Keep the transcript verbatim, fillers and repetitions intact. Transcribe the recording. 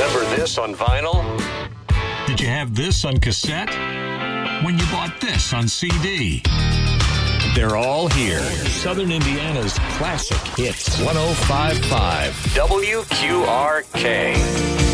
Remember this on vinyl? Did you have this on cassette? When you bought this on C D? They're all here. Southern Indiana's classic hits. one oh five point five W Q R K.